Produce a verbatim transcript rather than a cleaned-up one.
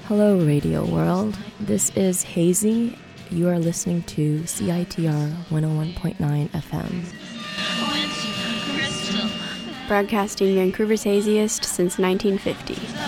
Hello, Radio World. This is Hazy. You are listening to C I T R one oh one point nine F M. Broadcasting Vancouver's haziest since nineteen fifty.